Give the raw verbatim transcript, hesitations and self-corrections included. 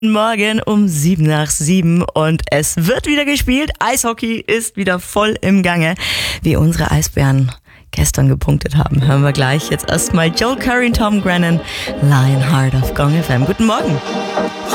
Morgen um sieben nach sieben und es wird wieder gespielt. Eishockey ist wieder voll im Gange. Wie unsere Eisbären gestern gepunktet haben, hören wir gleich. Jetzt erstmal Joel Curry und Tom Grennan, Lionheart auf Gong F M. Guten Morgen.